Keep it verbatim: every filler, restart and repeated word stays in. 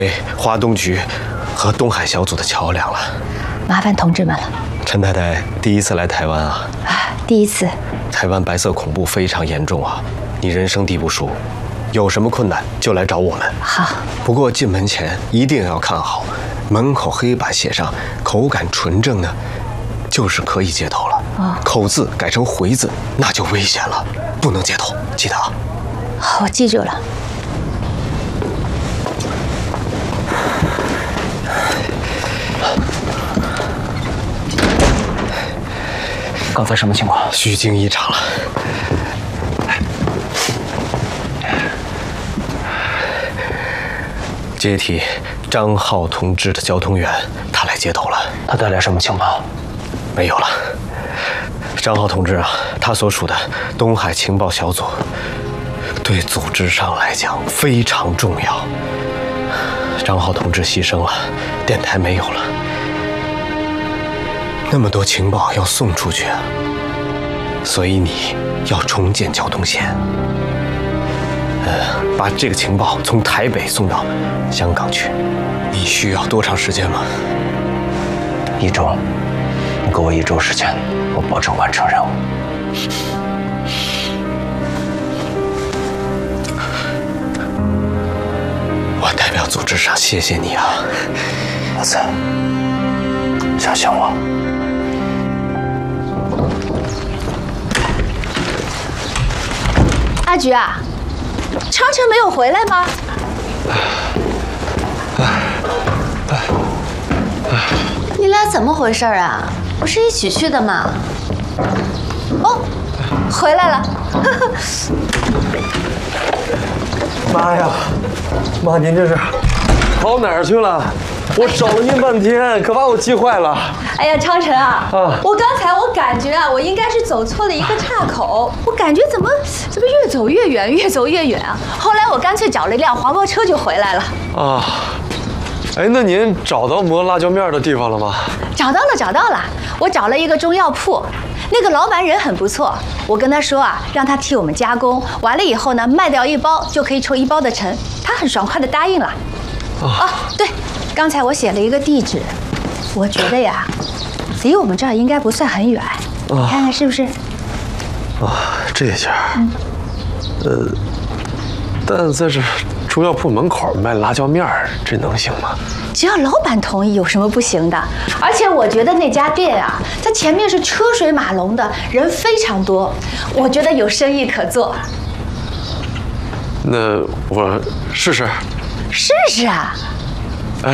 华东局和东海小组的桥梁了。 麻烦同志们了。 陈太太第一次来台湾啊？ 啊，第一次。 台湾白色恐怖非常严重啊，你人生地不熟，有什么困难就来找我们。 好。 不过进门前一定要看好，门口黑板写上“口感纯正”呢，就是可以接头了。哦。口字改成回字，那就危险了，不能接头，记得啊。 好，我记住了。 刚才什么情况？ 虚惊一场了。接替张浩同志的交通员，他来接头了。 他带来什么情报？ 没有了。张浩同志啊，他所属的东海情报小组，对组织上来讲非常重要。张浩同志牺牲了，电台没有了。那么多情报要送出去啊，所以你要重建交通线，呃，把这个情报从台北送到香港去。你需要多长时间吗？ 一周，你给我一周时间，我保证完成任务。 我代表组织上谢谢你啊， 老四，相信我。 阿菊啊，昌城没有回来吗？ 你俩怎么回事啊？不是一起去的吗？ 哦，回来了。 妈呀，妈您这是跑哪儿去了？我找了您半天，可把我急坏了。 哎呀，昌城啊， 啊我刚才我感觉啊，我应该是走错了一个岔口，我感觉怎么怎么越走越远，越走越远啊！后来我干脆找了一辆黄包车就回来了。 啊，哎，那您找到磨辣椒面的地方了吗？ 找到了，找到了，我找了一个中药铺，那个老板人很不错，我跟他说啊，让他替我们加工，完了以后呢，卖掉一包就可以抽一包的成，他很爽快的答应了。哦，对，刚才我写了一个地址，我觉得呀，离我们这儿应该不算很远，你看看是不是？ 啊，这家，嗯、呃，但在这中药铺门口卖辣椒面儿，这能行吗？ 只要老板同意，有什么不行的？而且我觉得那家店啊，它前面是车水马龙的，人非常多，我觉得有生意可做。 那我试试。 试试啊！